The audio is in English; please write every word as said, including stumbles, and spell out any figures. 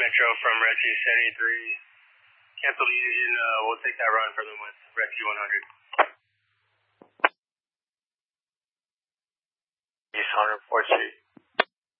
Metro from Rescue seventy-three. Cancel the engine, uh, we'll take that run for them with Rescue one hundred. East one hundred fourth Street.